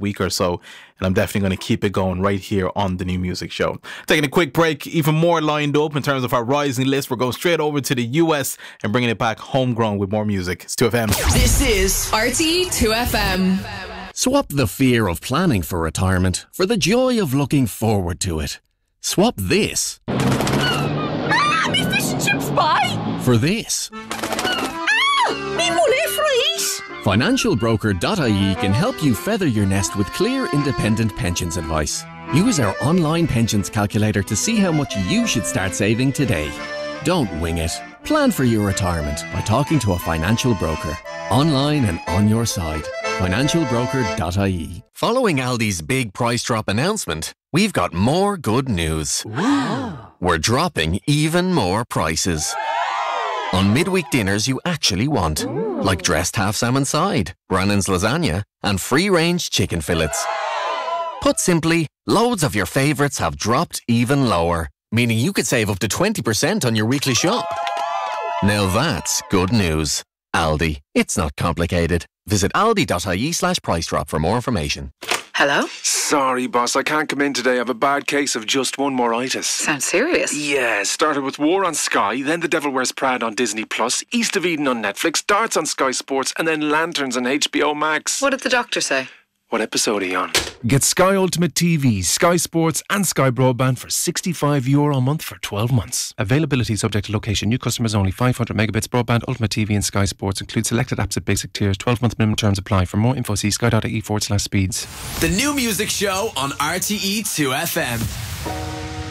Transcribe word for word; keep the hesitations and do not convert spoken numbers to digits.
week or so, and I'm definitely going to keep it going right here on the New Music Show. Taking a quick break, even more lined up in terms of our rising list. We're going straight over to the U S and bringing it back homegrown with more music. It's two F M. This is R T E two F M. Swap the fear of planning for retirement for the joy of looking forward to it. Swap this. Ah, me fish and chips pie! For this. Ah, me mullet fries! financial broker dot I E can help you feather your nest with clear, independent pensions advice. Use our online pensions calculator to see how much you should start saving today. Don't wing it. Plan for your retirement by talking to a financial broker. Online and on your side. financial broker dot I E. Following Aldi's big price drop announcement, we've got more good news. Wow. We're dropping even more prices. On midweek dinners you actually want. Ooh. Like dressed half salmon side, Brannan's lasagna, and free-range chicken fillets. Put simply, loads of your favourites have dropped even lower, meaning you could save up to twenty percent on your weekly shop. Now that's good news. Aldi. It's not complicated. Visit aldi dot I E slash price drop for more information. Hello? Sorry, boss, I can't come in today. I have a bad case of just one more-itis. Sounds serious. Yeah, started with War on Sky, then The Devil Wears Prada on Disney Plus, East of Eden on Netflix, Darts on Sky Sports, and then Lanterns on H B O Max. What did the doctor say? What episode are you on? Get Sky Ultimate T V, Sky Sports and Sky Broadband for sixty-five euro a month for twelve months. Availability subject to location. New customers only. five hundred megabits broadband, Ultimate T V and Sky Sports. Include selected apps at basic tiers. twelve month minimum terms apply. For more info, see sky dot I E forward slash speeds. The New Music Show on R T E two F M.